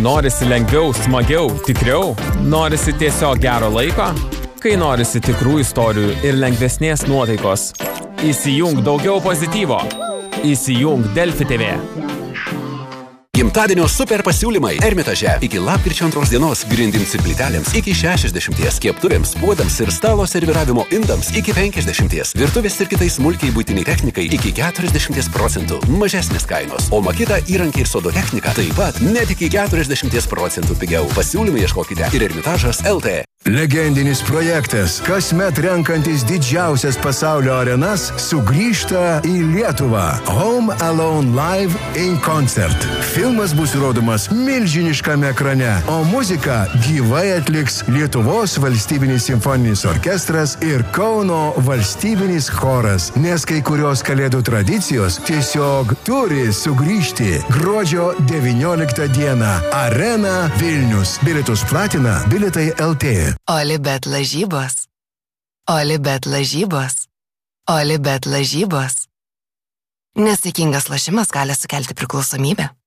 Norisi lengviau, smagiau, tikriau? Norisi tiesiog gero laiko? Kai norisi tikrų istorijų ir lengvesnės nuotaikos? Įsijung daugiau pozityvo. Įsijung Delfi TV. Gimtadienio super pasiūlymai Ermitaže. Iki lapkričio 2 dienos grindims ir plytelėms iki 60, keptuvėms, puodams ir stalo serviravimo indams iki 50, virtuvės ir kitai smulkiai buitiniai technikai iki 40%, mažesnės kainos, o Makita įrankiai ir sodo technika taip pat net iki 40% pigiau. Pasiūlymai ieškokite ir Ermitažas LT. Legendinis projektas, kasmet renkantis didžiausias pasaulio arenas, sugrįžta į Lietuvą. Home Alone Live in Concert. Filmas bus rodomas milžiniškame ekrane, o muziką gyvai atliks Lietuvos valstybinis simfoninis orkestras ir Kauno valstybinis choras, nes kai kurios kalėdų tradicijos tiesiog turi sugrįžti. Gruodžio 19 dieną. Arena Vilnius. Bilietus platina Bilietai LT. Olibet lažybos. Olibet lažybos. Olibet lažybos. Nesaikingas lošimas gali sukelti priklausomybę.